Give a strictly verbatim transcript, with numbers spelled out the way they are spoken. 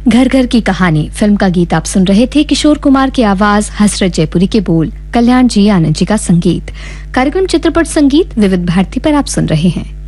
घर घर की कहानी फिल्म का गीत आप सुन रहे थे। किशोर कुमार की आवाज, हसरत जयपुरी के बोल, कल्याण जी आनंद जी का संगीत। कार्यक्रम चित्रपट संगीत विविध भारती पर आप सुन रहे हैं।